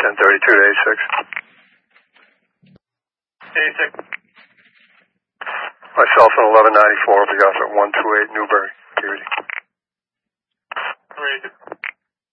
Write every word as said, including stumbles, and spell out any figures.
ten thirty-two to eighty-six. eighty-six. Myself in eleven ninety-four, we got at one two eight Newbury.